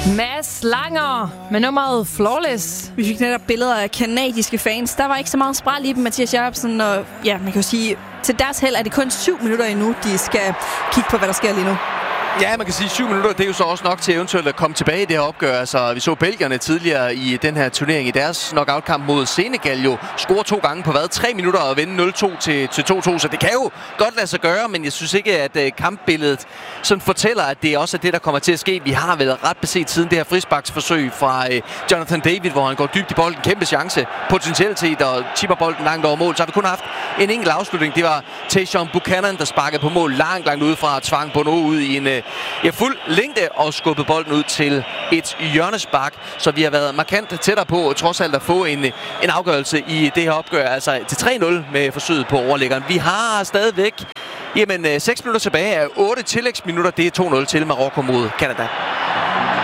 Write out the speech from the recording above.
Mads Langer med nummeret Flawless. Vi fik netop billeder af kanadiske fans. Der var ikke så meget spræl i dem, Mathias Jacobsen. Og ja, man kan jo sige, til deres held er det kun 7 minutter endnu, de skal kigge på, hvad der sker lige nu. Ja, man kan sige 7 minutter, det er jo så også nok til eventuelt at komme tilbage i det her opgør. Altså, vi så belgierne tidligere i den her turnering i deres knockout-kamp mod Senegal jo score 2 gange på 3 minutter og vinde 0-2 til 2-2. Så det kan jo godt lade sig gøre, men jeg synes ikke, at kampbilledet sådan fortæller, at det også er det, der kommer til at ske. Vi har været ret beset siden det her frisparksforsøg fra Jonathan David, hvor han går dybt i bolden. Kæmpe chance, potentialitet og chipper bolden langt over mål. Så har vi kun haft en enkelt afslutning. Det var Tajon Buchanan, der sparkede på mål langt udefra og tvang Bono ud i en fuld længde og skubbede bolden ud til et hjørnespark. Så vi har været markant tættere på trods alt at få en afgørelse i det her opgør. Altså til 3-0 med forsøget på overliggeren. Vi har stadigvæk 6 minutter tilbage af 8 tillægsminutter. Det er 2-0 til Marokko mod Canada.